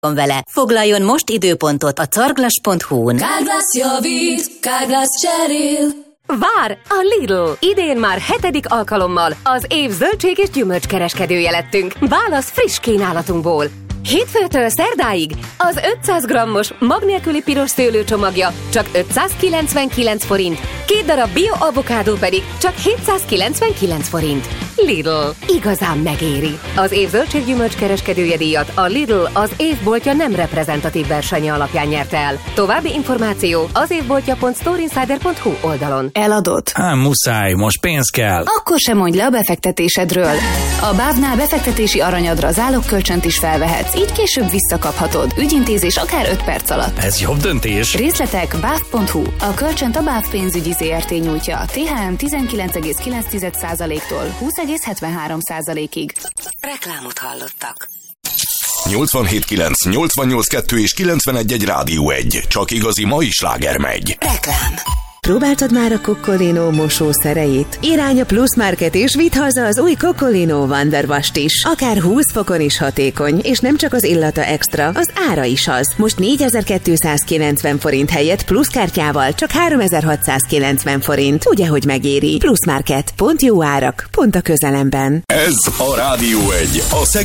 vele. Foglaljon most időpontot a carglass.hu-n. Carglass javít, Carglass cserél. Vár a Lidl! Idén már 7. alkalommal az év zöldség és gyümölcskereskedője lettünk. Válasz friss kínálatunkból. Hétfőtől szerdáig az 500 grammos mag nélküli piros szőlőcsomagja csak 599 forint, 2 darab bio avokádó pedig csak 799 forint. Lidl. Igazán megéri. Az év zöldség-gyümölcs kereskedője díjat a Lidl az évboltja nem reprezentatív versenye alapján nyerte el. További információ az évboltja.storeinsider.hu oldalon. Eladod? Muszáj, most pénz kell. Akkor sem mondj le a befektetésedről. A BÁV-nál befektetési aranyadra zálogkölcsönt is felvehetsz, így később visszakaphatod. Ügyintézés akár 5 perc alatt. Ez jobb döntés. Részletek BÁV.hu. A kölcsönt a BÁV pénzügyi ZRT nyújtja. THM 19,9%-tól 20,73%-ig. Reklámot hallottak. 87.9, 88.2 és 91.1 Rádió 1. Csak igazi mai sláger megy. Reklám. Próbáltad már a Coccolino mosószereit? Irány a Plus Market és vidd haza az új Coccolino Wonder Wash-t is. Akár 20 fokon is hatékony, és nem csak az illata extra, az ára is az. Most 4290 forint helyett pluszkártyával csak 3690 forint. Ugye, hogy megéri? Plus Market. Pont jó árak, pont a közelemben. Ez a Rádió 1. A